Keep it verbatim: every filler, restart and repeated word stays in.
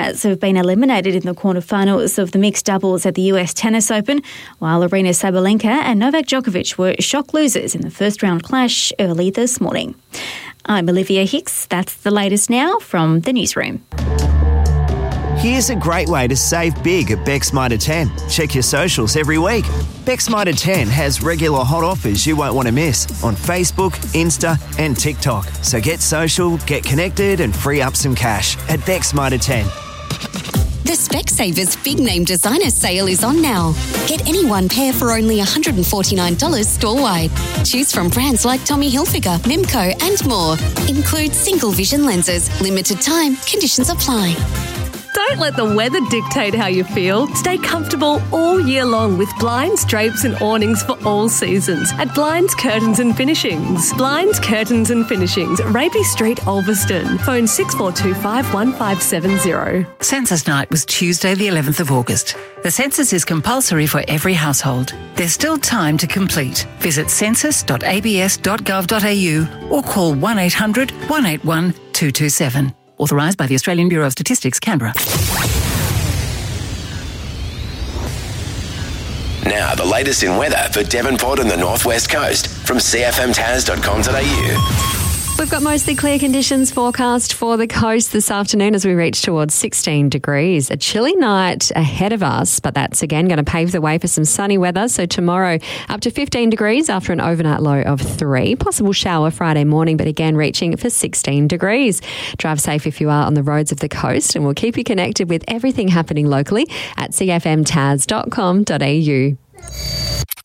Alcaraz have been eliminated in the quarterfinals of the mixed doubles at the U S Tennis Open, while Aryna Sabalenka and Novak Djokovic were shock losers in the first round clash early this morning. I'm Olivia Hicks. That's the latest now from the newsroom. Here's a great way to save big at Beck's Mitre ten. Check your socials every week. Beck's Mitre ten has regular hot offers you won't want to miss on Facebook, Insta and TikTok. So get social, get connected and free up some cash at Beck's Mitre ten. The Specsavers Big Name Designer Sale is on now. Get any one pair for only one hundred forty-nine dollars store-wide. Choose from brands like Tommy Hilfiger, Mimco and more. Includes single vision lenses. Limited time. Conditions apply. Don't let the weather dictate how you feel. Stay comfortable all year long with blinds, drapes and awnings for all seasons at Blinds, Curtains and Finishings. Blinds, Curtains and Finishings, Raby Street, Ulverston. Phone six four two five, one five seven zero. Census night was Tuesday the eleventh of August. The census is compulsory for every household. There's still time to complete. Visit census dot a b s dot gov dot a u or call one eight hundred, one eight one, two two seven. Authorised by the Australian Bureau of Statistics, Canberra. Now, the latest in weather for Devonport and the Northwest Coast from c f m tas dot com dot a u. We've got mostly clear conditions forecast for the coast this afternoon as we reach towards sixteen degrees. A chilly night ahead of us, but that's again going to pave the way for some sunny weather. So tomorrow up to fifteen degrees after an overnight low of three. Possible shower Friday morning, but again reaching for sixteen degrees. Drive safe if you are on the roads of the coast, and we'll keep you connected with everything happening locally at c f m tas dot com dot a u.